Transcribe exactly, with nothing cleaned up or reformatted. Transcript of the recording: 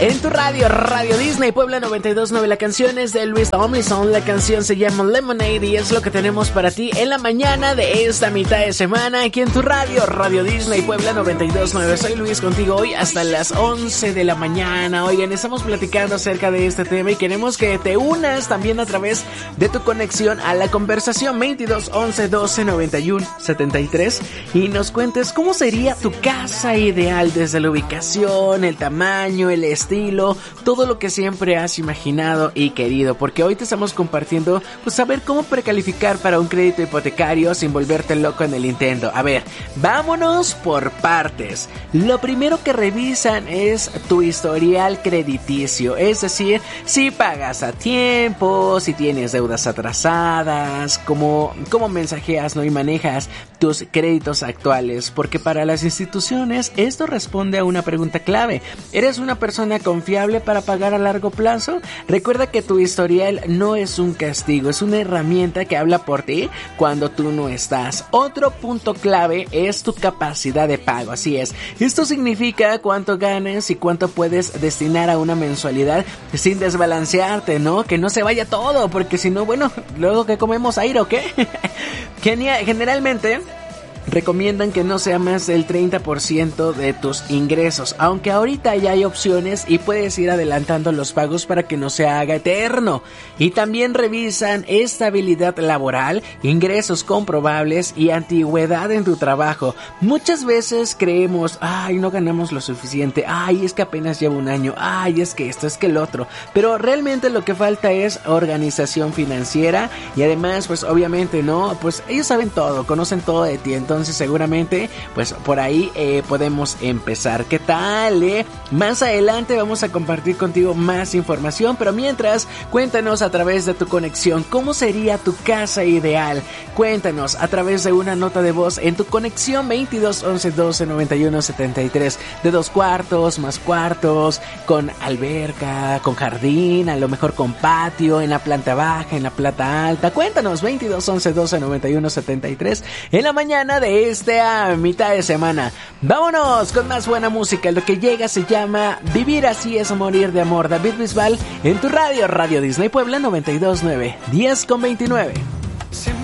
En tu radio, Radio Disney Puebla noventa y dos punto nueve, la canción es de Luis Tomlinson, la canción se llama Lemonade y es lo que tenemos para ti en la mañana de esta mitad de semana aquí en tu radio, Radio Disney Puebla noventa y dos punto nueve. Soy Luis contigo hoy hasta las once de la mañana. Oigan, estamos platicando acerca de este tema y queremos que te unas también a través de tu conexión a la conversación veintidós once doce noventa y uno setenta y tres y nos cuentes cómo sería tu casa ideal, desde la ubicación, el tamaño, el estilo, estilo, todo lo que siempre has imaginado y querido, porque hoy te estamos compartiendo pues saber cómo precalificar para un crédito hipotecario sin volverte loco en el intento. A ver, vámonos por partes. Lo primero que revisan es tu historial crediticio, es decir, si pagas a tiempo, si tienes deudas atrasadas, cómo, cómo mensajeas, ¿no? y manejas tus créditos actuales, porque para las instituciones esto responde a una pregunta clave. ¿Eres una persona confiable para pagar a largo plazo? Recuerda que tu historial no es un castigo, es una herramienta que habla por ti cuando tú no estás. Otro punto clave es tu capacidad de pago, así es. Esto significa cuánto ganas y cuánto puedes destinar a una mensualidad sin desbalancearte, ¿no? Que no se vaya todo, porque si no, bueno, luego que comemos aire o qué. Genial, generalmente recomiendan que no sea más del treinta por ciento de tus ingresos, aunque ahorita ya hay opciones y puedes ir adelantando los pagos para que no se haga eterno. Y también revisan estabilidad laboral, ingresos comprobables y antigüedad en tu trabajo. Muchas veces creemos, ay, no ganamos lo suficiente, ay, es que apenas llevo un año, ay, es que esto, es que el otro, pero realmente lo que falta es organización financiera y además, pues obviamente, ¿no? Pues ellos saben todo, conocen todo de ti, entonces Entonces seguramente pues por ahí eh, podemos empezar. ¿Qué tal? Eh? Más adelante vamos a compartir contigo más información, pero mientras cuéntanos a través de tu conexión cómo sería tu casa ideal. Cuéntanos a través de una nota de voz en tu conexión veintidós once doce noventa y uno setenta y tres, de dos cuartos, más cuartos, con alberca, con jardín, a lo mejor con patio, en la planta baja, en la planta alta. Cuéntanos veintidós once doce noventa y uno setenta y tres en la mañana de esta mitad de semana. Vámonos con más buena música. Lo que llega se llama Vivir así es morir de amor. David Bisbal en tu radio, Radio Disney Puebla noventa y dos punto nueve, diez con veintinueve.